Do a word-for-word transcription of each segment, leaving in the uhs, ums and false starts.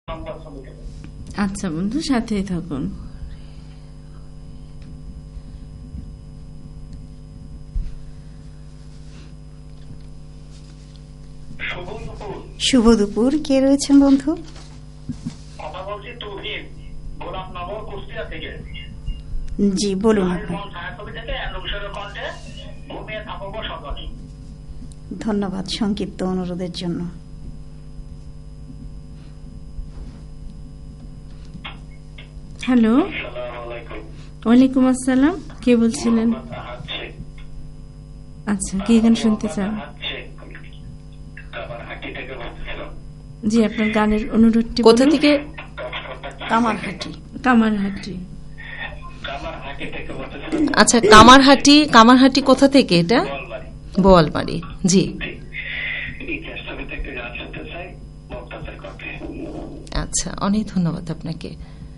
আচ্ছা বন্ধু, সাথেই থাকুন। শুভ দুপুর। কে রয়েছেন বন্ধু? জি বলুন। ধন্যবাদ সংক্ষিপ্ত অনুরোধের জন্য। হ্যালো, ওয়ালাইকুম আসসালাম। কে বলছিলেন? আচ্ছা, কি গান শুনতে চান? জি, আপনার গানের অনুরোধটি কোথা থেকে? কামারহাটি। কামারহাটি। আচ্ছা, কামারহাটি। কামারহাটি কোথা থেকে এটা? বোয়ালমারি। জি, আচ্ছা, অনেক ধন্যবাদ আপনাকে।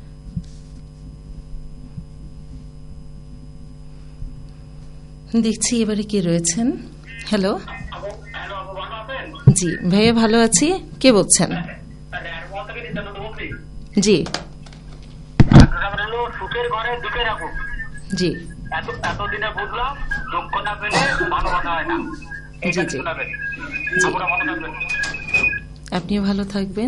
দেখছি এবারে কে রয়েছেন। হ্যালো। জি ভাইয়া, ভালো আছি। কে বলছেন? জি জি জি জি আপনিও ভালো থাকবেন।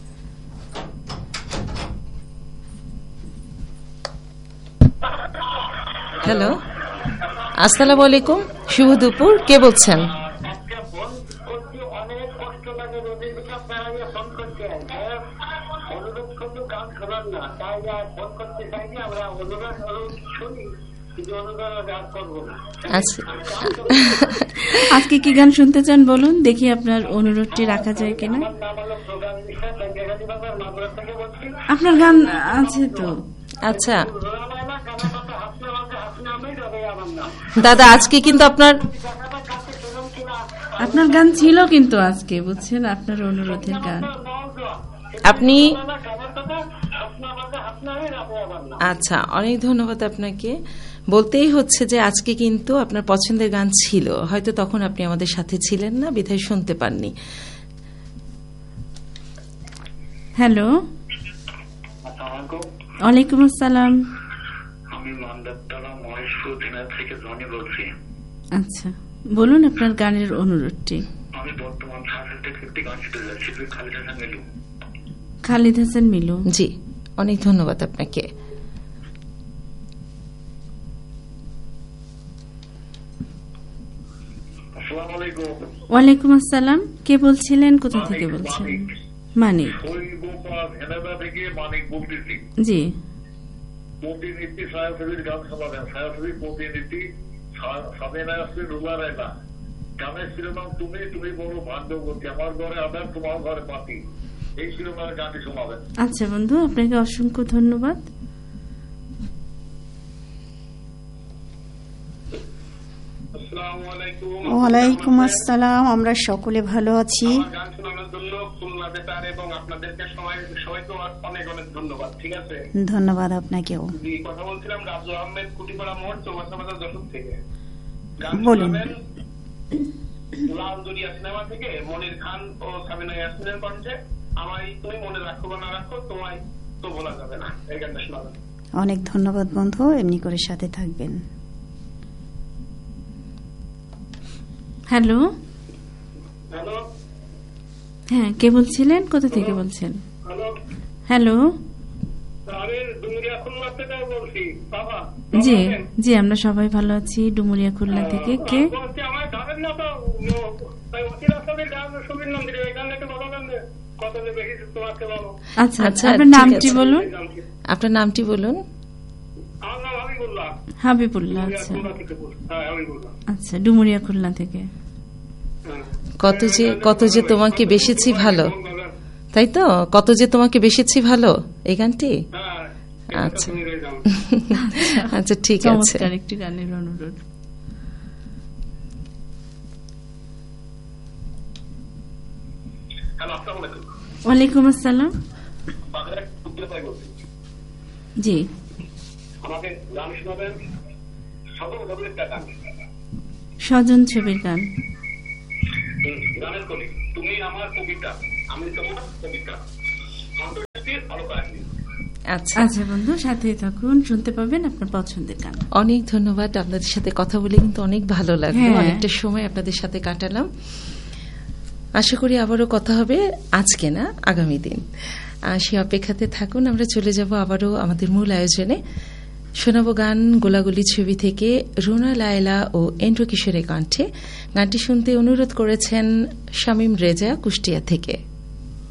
হ্যালো, আসসালামু আলাইকুম, শুভ দুপুর। কে বলছেন? আজকে কি গান শুনতে চান বলুন, দেখি আপনার অনুরোধটি রাখা যায় কিনা। আপনার গান আছে তো? আচ্ছা দাদা, আজকে কিন্তু আপনার আপনার গান ছিল কিন্তু আজকে, বুঝছেন, আপনার অনুরোধের গান আপনি। আচ্ছা, অনেক ধন্যবাদ আপনাকে। বলতেই হচ্ছে যে আজকে কিন্তু আপনার পছন্দের গান ছিল, হয়তো তখন আপনি আমাদের সাথে ছিলেন না, বিধায় শুনতে পাননি। হ্যালো, ওয়ালাইকুম আসসালাম। আচ্ছা, বলুন আপনার গানের অনুরোধটি। খালিদ হাসান মিলু। জি, অনেক ধন্যবাদ আপনাকে। ওয়ালাইকুম আসসালাম। কে বলছিলেন? কোথা থেকে বলছেন? মানিক। জি, প্রতিনিধি ছায়াছবির গান শোনাবেন। ছায়াছবির প্রতিনিধি গানের শিরোনাম তুমি তুমি বড় ভাগ্যবতী, আমার ঘরে আধার তোমার ঘরে পাতি, এই শিরোনামের গানটি শোনাবেন। আচ্ছা বন্ধু, আপনাকে অসংখ্য ধন্যবাদ। ওয়ালাইকুম আসসালাম। আমরা সকলে ভালো আছি। গান শোনানোর জন্য খুলনা বেতার এবং আপনাদেরকে সবাইকে অনেক অনেক ধন্যবাদ। ঠিক আছে, ধন্যবাদ আপনাকেও। কথা বলছিলাম রাজু আহমেদ, কুটিপাড়া মোড়, চৌবাসা বাজার, যশোর থেকে। বলুন। লাল দরিয়া সিনেমা থেকে মনির খান ও সাবিনা ইয়াসমিনের কণ্ঠে আমায় তুমি মনে রাখো বা না রাখো, তোমায় তো বলা যাবে না, এই গানটা শোনাবেন। অনেক ধন্যবাদ বন্ধু, এমনি করে সাথে থাকবেন। হ্যালো। হ্যালো, হ্যাঁ, কে বলছিলেন? কোথা থেকে বলছেন? হ্যালো। জি জি, আমরা সবাই ভালো আছি ডুমুরিয়া খুলনা থেকে। কে? আচ্ছা আচ্ছা, আপনার নামটি বলুন। আপনার নামটি বলুন। হাবিবুল্লাহ। আচ্ছা আচ্ছা, ডুমুরিয়া খুলনা থেকে। কত যে কত যে তোমাকে বেসেছি ভালো, তাই তো? কত যে তোমাকে বেসেছি ভালো, এই গানটি। আচ্ছা আচ্ছা, ঠিক আছে। একটি গানের অনুরোধ। ওয়ালাইকুম আসসালাম। জি, আমাকে গান শোনাবেন স্বজন ছবির গান। গানের কলি তুমি আমার কবিতা, আমি তোমার কবিতা। আচ্ছা আচ্ছা বন্ধু, সাথেই থাকুন, শুনতে পাবেন আপনার পছন্দের গান। অনেক ধন্যবাদ। আপনাদের সাথে কথা বলে কিন্তু অনেক ভালো লাগলো। হ্যাঁ। অনেকটা সময় আপনাদের সাথে কাটালাম। আশা করি আবারও কথা হবে, আজকে না আগামী দিন। সে অপেক্ষাতে থাকুন। আমরা চলে যাব আবারও আমাদের মূল আয়োজনে। শোনাবো গান গোলাগুলি ছবি থেকে রুনা লায়লা ও এন্ড্রু কিশোরের কণ্ঠে। গানটি শুনতে অনুরোধ করেছেন শামীম রেজা কুষ্টিয়া থেকে।